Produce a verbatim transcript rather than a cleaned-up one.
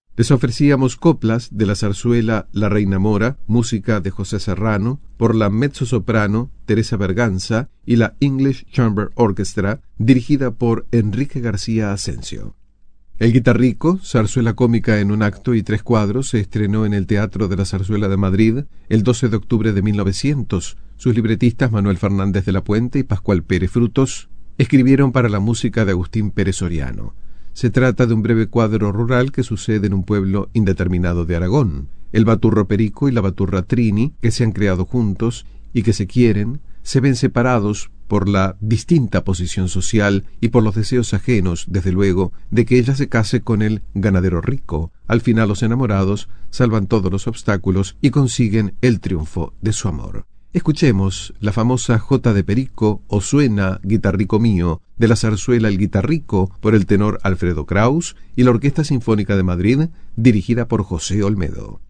Les ofrecíamos coplas de la zarzuela La Reina Mora, música de José Serrano, por la mezzosoprano Teresa Berganza y la English Chamber Orchestra, dirigida por Enrique García Asensio. El Guitarrico, zarzuela cómica en un acto y tres cuadros, se estrenó en el Teatro de la Zarzuela de Madrid el doce de octubre de mil novecientos. Sus libretistas Manuel Fernández de la Puente y Pascual Pérez Frutos escribieron para la música de Agustín Pérez Soriano. Se trata de un breve cuadro rural que sucede en un pueblo indeterminado de Aragón. El baturro Perico y la baturra Trini, que se han creado juntos y que se quieren, se ven separados por la distinta posición social y por los deseos ajenos, desde luego, de que ella se case con el ganadero rico. Al final los enamorados salvan todos los obstáculos y consiguen el triunfo de su amor. Escuchemos la famosa Jota de Perico o Suena, Guitarrico mío, de la zarzuela El Guitarrico por el tenor Alfredo Kraus y la Orquesta Sinfónica de Madrid, dirigida por José Olmedo.